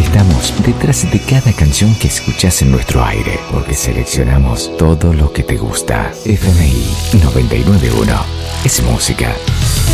Estamos detrás de cada canción que escuchás en nuestro aire, porque seleccionamos todo lo que te gusta. FMI 991 es música.